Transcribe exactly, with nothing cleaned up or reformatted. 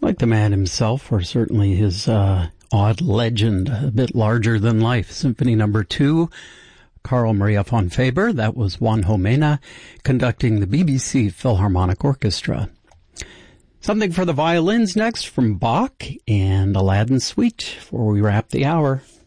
Like the man himself, or certainly his uh, odd legend, a bit larger than life. Symphony number two, Carl Maria von Faber. That was Juan Jomena conducting the B B C Philharmonic Orchestra. Something for the violins next from Bach and Aladdin Suite before we wrap the hour.